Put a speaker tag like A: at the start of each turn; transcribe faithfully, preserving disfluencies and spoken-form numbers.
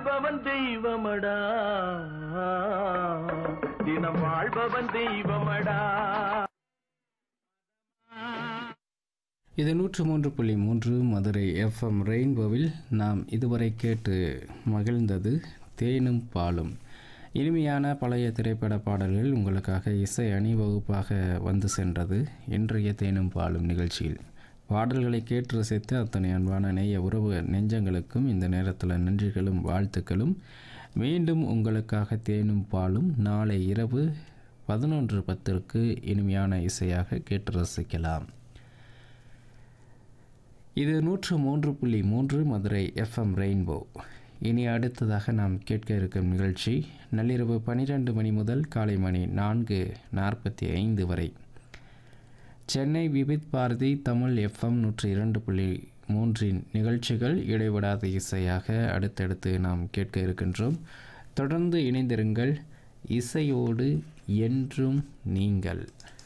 A: வாழ்பவன் தெய்வமடா, தினம் வாழ்பவன் தெய்வமடா.
B: இது நூற்று மூன்று புள்ளி மூன்று மதுரை எஃப்எம் ரெயின்போவில் நாம் இதுவரை கேட்டு மகிழ்ந்தது தேனும் பாலும். இனிமையான பழைய திரைப்பட பாடல்கள் உங்களுக்காக இசை அணிவகுப்பாக வந்து சென்றது இன்றைய தேனும் பாலும் நிகழ்ச்சியில். பாடல்களை கேட்டு ரசித்து அத்தனை அன்பான நேய உறவு நெஞ்சங்களுக்கும் இந்த நேரத்தில் நன்றிகளும் வாழ்த்துக்களும். மீண்டும் உங்களுக்காக தேனும் பாலும் நாளை இரவு பதினொன்று பத்திற்கு இனிமையான இசையாக கேட்டு ரசிக்கலாம். இது நூற்று மூன்று புள்ளி மூன்று மதுரை எஃப்எம் ரெயின்போ. இனி அடுத்ததாக நாம் கேட்க இருக்கும் நிகழ்ச்சி நள்ளிரவு பன்னிரெண்டு மணி முதல் காலை மணி நான்கு நாற்பத்தி ஐந்து வரை சென்னை விவித் பாரதி தமிழ் எஃப்எம் நூற்றி இரண்டு புள்ளி மூன்றின் நிகழ்ச்சிகள் இடைவிடாத இசையாக அடுத்தடுத்து நாம் கேட்க இருக்கின்றோம். தொடர்ந்து இணைந்திருங்கள். இசையோடு என்றும் நீங்கள்.